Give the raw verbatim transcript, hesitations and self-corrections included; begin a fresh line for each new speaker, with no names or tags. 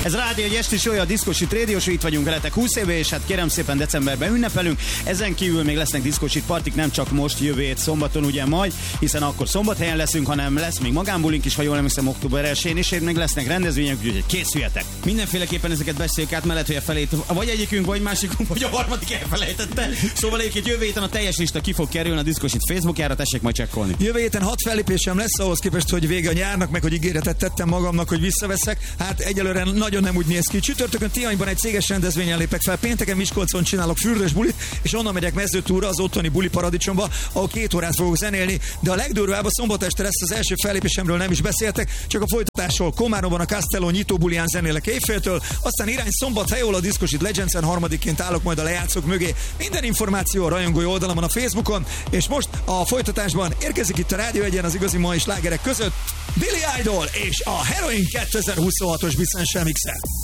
Ez rádió egy esti show, a Diszkósit Radio Show, itt vagyunk veletek húsz éve, és hát kérem szépen decemberben ünnepelünk. Ezen kívül még lesznek Diszkósit partik, nem csak most, jövő hét szombaton ugye majd, hiszen akkor Szombathelyen leszünk, hanem lesz még magánbulink is, ha jól emlékszem, október elsején, és még lesznek rendezvények, úgyhogy készüljetek.
Mindenféleképpen ezeket beszéljük át, mellett, hogy a felét vagy egyikünk, vagy másikunk, vagy a harmadik elfelejtette. Szóval egyébként jövő héten a teljes lista ki fog kerülni a Diszkósit Facebookjára, tessék majd csekkolni.
Jövő héten hat fellépésem lesz, ahhoz képest, hogy vége a nyárnak, meg hogy ígéretet tettem magamnak, hogy visszaveszek. Hát egyelőre nagyon nem úgy néz ki. Csütörtökön Tihanyban egy céges rendezvényen lépek fel, pénteken Miskolcon csinálok fürdős bulit, és onnan megyek Mezőtúra, az otthoni buli paradicsomba, ahol két órát fogok zenélni, de a legdurvább a szombat este lesz, az első fellépésemről nem is beszéltek, csak a folytatásról. Komáromban a Castello nyitó bulián zenélek éjféltől, aztán irány Szombathely, ahol a Diszkósit Legends-en harmadikként állok majd a lejátszók mögé. Minden információ a rajongói oldalamon a Facebookon, és most a folytatásban érkezik itt a Rádió Egyen az igazi mai slágerek között Billy Idol és a Heroin kétezer-huszonhatos Bisszense mixe.